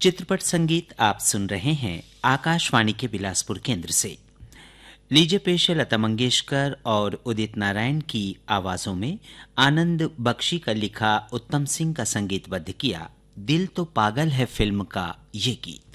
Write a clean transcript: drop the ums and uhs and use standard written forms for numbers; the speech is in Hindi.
चित्रपट संगीत आप सुन रहे हैं आकाशवाणी के बिलासपुर केंद्र से। लीजिए पेश है लता मंगेशकर और उदित नारायण की आवाजों में आनंद बख्शी का लिखा, उत्तम सिंह का संगीतबद्ध किया दिल तो पागल है फिल्म का ये गीत।